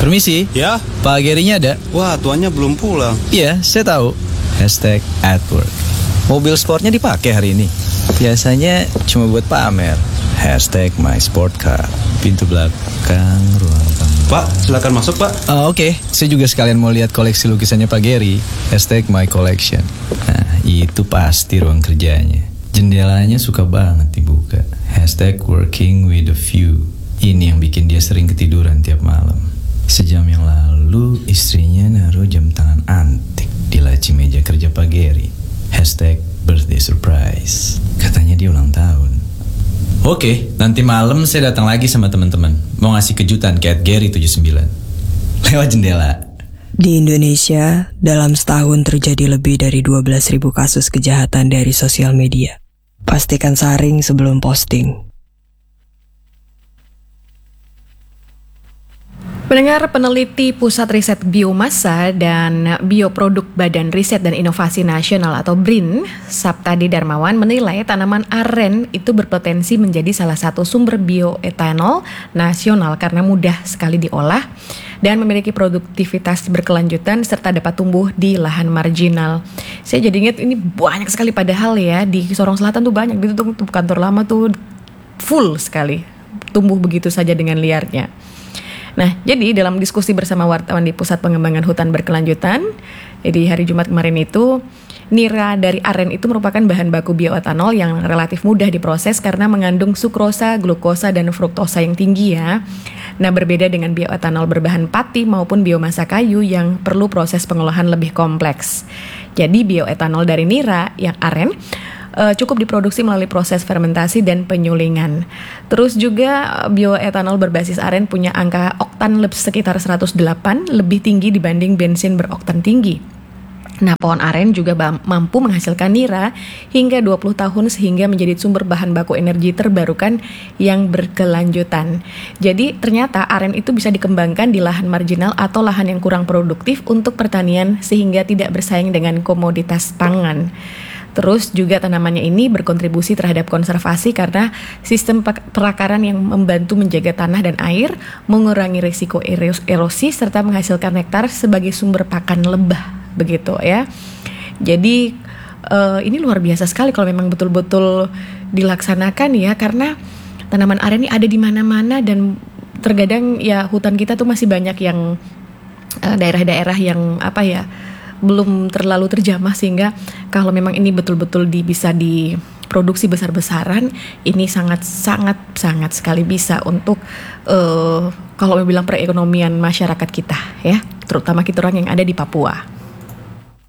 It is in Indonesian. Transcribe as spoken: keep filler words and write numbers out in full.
Permisi. Ya? Pak Gerinya ada? Wah, tuannya belum pulang. Iya, saya tahu. Hashtag at work. Mobil sportnya dipakai hari ini. Biasanya cuma buat pamer. Hashtag my sport car. Pintu belakang, ruang tamu. Pak, silakan masuk, Pak. Oh, Oke, okay. Saya juga sekalian mau lihat koleksi lukisannya Pak Geri. Hashtag my collection. Nah, itu pasti ruang kerjanya. Jendelanya suka banget dibuka. Hashtag working with a view. Ini yang bikin dia sering ketiduran tiap malam. Sejam yang lalu istrinya naruh jam tangan antik di laci meja kerja Pak Geri. Hashtag birthday surprise. Katanya dia ulang tahun. Oke, nanti malam saya datang lagi sama teman-teman. Mau ngasih kejutan ke Geri tujuh puluh sembilan. Lewat jendela. Di Indonesia, dalam setahun terjadi lebih dari dua belas ribu kasus kejahatan dari sosial media. Pastikan saring sebelum posting. Pendengar, peneliti Pusat Riset Biomasa dan Bioproduk Badan Riset dan Inovasi Nasional atau B R I N, Saptadi Darmawan, menilai tanaman aren itu berpotensi menjadi salah satu sumber bioetanol nasional karena mudah sekali diolah dan memiliki produktivitas berkelanjutan serta dapat tumbuh di lahan marginal. Saya jadi ingat ini banyak sekali, padahal ya di Sorong Selatan tuh banyak, itu tuh kantor lama tuh full sekali, tumbuh begitu saja dengan liarnya. Nah, jadi dalam diskusi bersama wartawan di Pusat Pengembangan Hutan Berkelanjutan, jadi hari Jumat kemarin itu, nira dari aren itu merupakan bahan baku bioetanol yang relatif mudah diproses karena mengandung sukrosa, glukosa, dan fruktosa yang tinggi ya. Nah, berbeda dengan bioetanol berbahan pati maupun biomasa kayu yang perlu proses pengolahan lebih kompleks. Jadi bioetanol dari nira yang aren Uh, cukup diproduksi melalui proses fermentasi dan penyulingan. Terus juga bioetanol berbasis aren punya angka oktan lebih sekitar seratus delapan, lebih tinggi dibanding bensin beroktan tinggi. Nah, pohon aren juga bam- mampu menghasilkan nira hingga dua puluh tahun sehingga menjadi sumber bahan baku energi terbarukan yang berkelanjutan. Jadi ternyata aren itu bisa dikembangkan di lahan marginal atau lahan yang kurang produktif untuk pertanian sehingga tidak bersaing dengan komoditas pangan. Terus juga tanamannya ini berkontribusi terhadap konservasi karena sistem perakaran yang membantu menjaga tanah dan air, mengurangi risiko erosi serta menghasilkan nektar sebagai sumber pakan lebah, begitu ya. Jadi uh, ini luar biasa sekali kalau memang betul-betul dilaksanakan ya, karena tanaman aren ini ada di mana-mana dan terkadang ya hutan kita tuh masih banyak yang uh, daerah-daerah yang apa ya, belum terlalu terjamah, sehingga kalau memang ini betul-betul di, bisa diproduksi besar-besaran, ini sangat-sangat-sangat sekali bisa untuk uh, kalau bilang perekonomian masyarakat kita ya, terutama kita orang yang ada di Papua.